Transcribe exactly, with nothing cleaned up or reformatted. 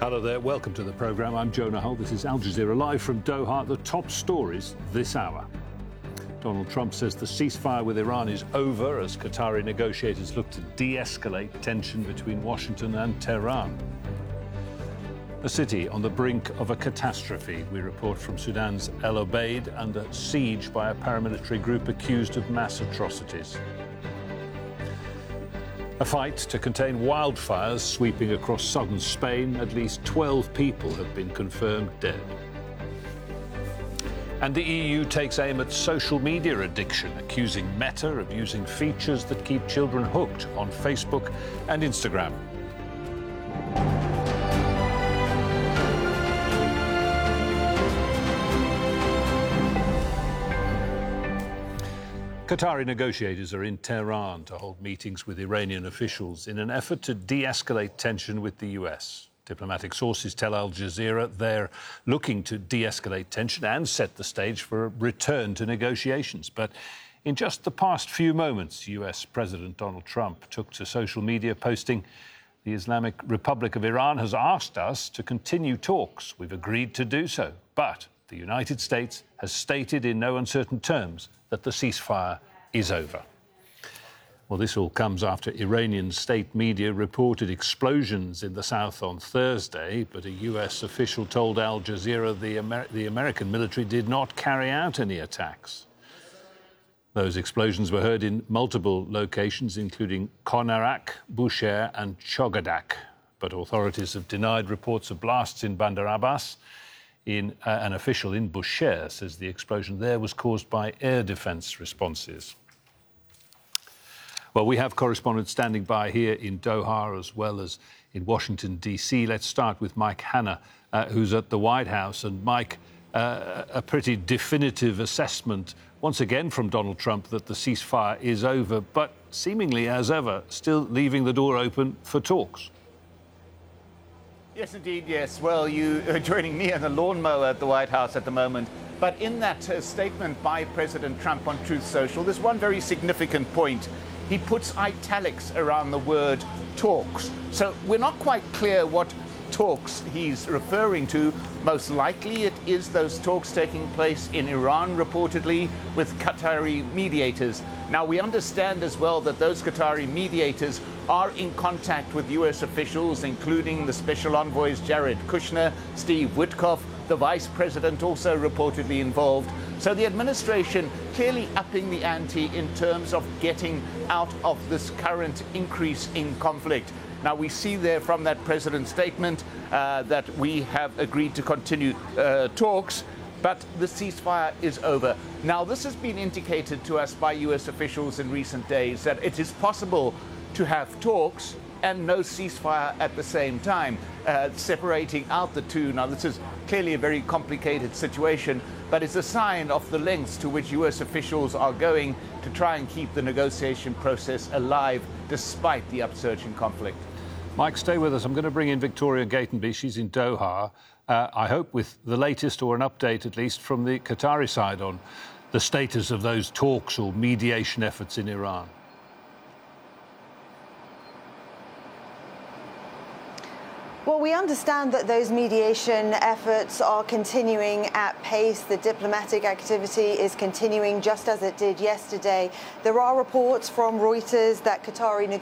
Hello there, welcome to the programme. I'm Jonah Hull. This is Al Jazeera live from Doha. The top stories this hour. Donald Trump says the ceasefire with Iran is over as Qatari negotiators look to de-escalate tension between Washington and Tehran. A city on the brink of a catastrophe. We report from Sudan's El Obeid under siege by a paramilitary group accused of mass atrocities. A fight to contain wildfires sweeping across southern Spain. At least twelve people have been confirmed dead. And the E U takes aim at social media addiction, accusing Meta of using features that keep children hooked on Facebook and Instagram. Qatari negotiators are in Tehran to hold meetings with Iranian officials in an effort to de-escalate tension with the U S. Diplomatic sources tell Al Jazeera they're looking to de-escalate tension and set the stage for a return to negotiations. But in just the past few moments, U S President Donald Trump took to social media posting, "The Islamic Republic of Iran has asked us to continue talks. We've agreed to do so. But the United States has stated in no uncertain terms that the ceasefire is over." Well, this all comes after Iranian state media reported explosions in the south on Thursday, but a U S official told Al Jazeera the, Amer- the American military did not carry out any attacks. Those explosions were heard in multiple locations, including Konarak, Bushehr and Chogadak, but authorities have denied reports of blasts in Bandar Abbas. In, uh, an official in Bushehr says the explosion there was caused by air defence responses. Well, we have correspondents standing by here in Doha as well as in Washington, D C. Let's start with Mike Hanna, uh, who's at the White House. And Mike, uh, a pretty definitive assessment, once again from Donald Trump, that the ceasefire is over, but seemingly, as ever, still leaving the door open for talks. Yes, indeed, yes. Well, you are joining me on the lawnmower at the White House at the moment. But in that uh, statement by President Trump on Truth Social, there's one very significant point. He puts italics around the word talks. So we're not quite clear what talks he's referring to. Most likely it is those talks taking place in Iran, reportedly, with Qatari mediators. Now, we understand as well that those Qatari mediators are in contact with U S officials, including the special envoys Jared Kushner, Steve Witkoff, the vice president also reportedly involved. So the administration clearly upping the ante in terms of getting out of this current increase in conflict. Now, we see there from that president's statement uh, that we have agreed to continue uh, talks, but the ceasefire is over. Now, this has been indicated to us by U S officials in recent days that it is possible to have talks and no ceasefire at the same time, uh, separating out the two. Now, this is clearly a very complicated situation, but it's a sign of the lengths to which U S officials are going to try and keep the negotiation process alive despite the upsurge in conflict. Mike, stay with us. I'm going to bring in Victoria Gatenby. She's in Doha. Uh, I hope with the latest, or an update at least, from the Qatari side on the status of those talks or mediation efforts in Iran. Well, we understand that those mediation efforts are continuing at pace. The diplomatic activity is continuing just as it did yesterday. There are reports from Reuters that Qatari